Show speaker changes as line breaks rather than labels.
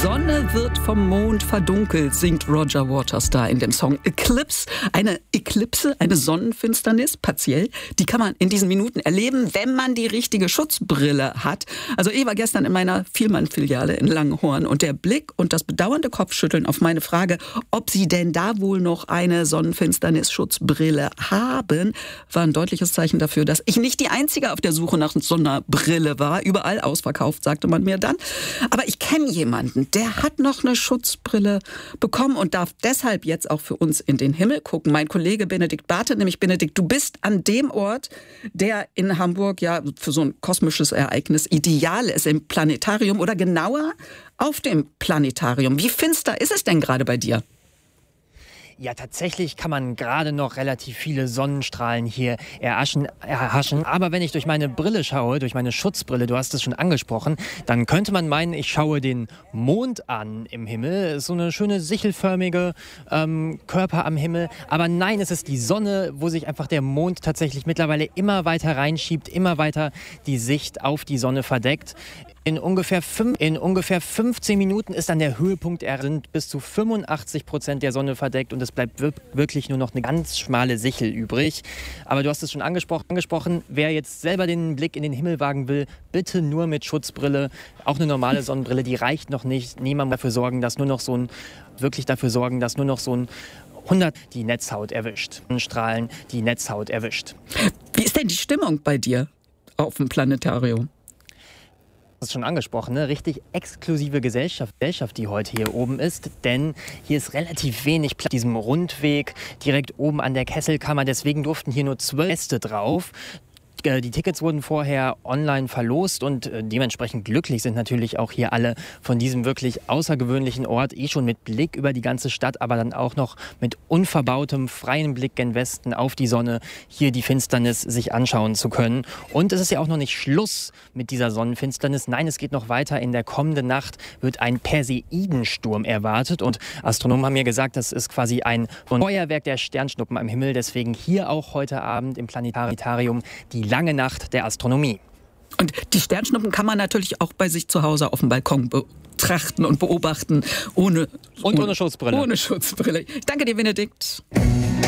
Sonne wird vom Mond verdunkelt, singt Roger Waters da in dem Song Eclipse. Eine Eklipse, eine Sonnenfinsternis, partiell, die kann man in diesen Minuten erleben, wenn man die richtige Schutzbrille hat. Also ich war gestern in meiner Vielmann-Filiale in Langenhorn und der Blick und das bedauernde Kopfschütteln auf meine Frage, ob sie denn da wohl noch eine Sonnenfinsternis-Schutzbrille haben, war ein deutliches Zeichen dafür, dass ich nicht die Einzige auf der Suche nach so einer Brille war. Überall ausverkauft, sagte man mir dann. Aber ich kenne jemanden, der hat noch eine Schutzbrille bekommen und darf deshalb jetzt auch für uns in den Himmel gucken. Mein Kollege Benedikt Barthe, nämlich Benedikt, du bist an dem Ort, der in Hamburg ja für so ein kosmisches Ereignis ideal ist, im Planetarium oder genauer auf dem Planetarium. Wie finster ist es denn gerade bei dir?
Ja, tatsächlich kann man gerade noch relativ viele Sonnenstrahlen hier erhaschen. Aber wenn ich durch meine Brille schaue, durch meine Schutzbrille, du hast es schon angesprochen, dann könnte man meinen, ich schaue den Mond an im Himmel. So eine schöne sichelförmige Körper am Himmel. Aber nein, es ist die Sonne, wo sich einfach der Mond tatsächlich mittlerweile immer weiter reinschiebt, immer weiter die Sicht auf die Sonne verdeckt. In ungefähr 15 Minuten ist dann der Höhepunkt sind bis zu 85% der Sonne verdeckt und es bleibt wirklich nur noch eine ganz schmale Sichel übrig. Aber du hast es schon angesprochen, wer jetzt selber den Blick in den Himmel wagen will, bitte nur mit Schutzbrille. Auch eine normale Sonnenbrille, die reicht noch nicht. Niemand dafür sorgen, dass nur noch so ein 100 die Netzhaut erwischt. Strahlen die Netzhaut erwischt.
Wie ist denn die Stimmung bei dir auf dem Planetarium?
Das ist schon angesprochen, ne? Richtig exklusive Gesellschaft, die heute hier oben ist, denn hier ist relativ wenig Platz auf diesem Rundweg direkt oben an der Kesselkammer, deswegen durften hier nur 12 Gäste drauf. Die Tickets wurden vorher online verlost und dementsprechend glücklich sind natürlich auch hier alle von diesem wirklich außergewöhnlichen Ort, schon mit Blick über die ganze Stadt, aber dann auch noch mit unverbautem, freien Blick gen Westen auf die Sonne, hier die Finsternis sich anschauen zu können. Und es ist ja auch noch nicht Schluss mit dieser Sonnenfinsternis. Nein, es geht noch weiter. In der kommenden Nacht wird ein Perseidensturm erwartet und Astronomen haben mir gesagt, das ist quasi ein Feuerwerk der Sternschnuppen am Himmel. Deswegen hier auch heute Abend im Planetarium die lange Nacht der Astronomie.
Und die Sternschnuppen kann man natürlich auch bei sich zu Hause auf dem Balkon betrachten und beobachten. Ohne Schutzbrille. Ohne Schutzbrille. Ich danke dir, Benedikt.